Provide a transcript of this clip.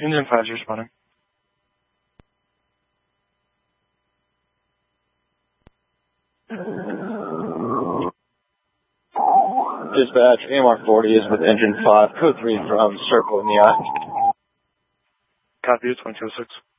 Engine 5's responding. Dispatch, AMR 40 is with engine 5, code 3 from Circle in the eye. Copy, 2206.